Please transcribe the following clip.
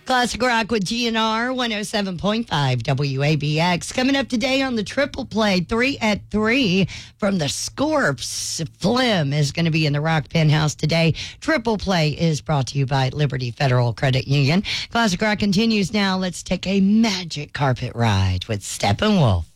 Classic Rock with GNR 107.5 WABX. Coming up today on the Triple Play, 3 at 3 from the Scorps. Flim is going to be in the Rock Penthouse today. Triple Play is brought to you by Liberty Federal Credit Union. Classic Rock continues now. Let's take a magic carpet ride with Steppenwolf.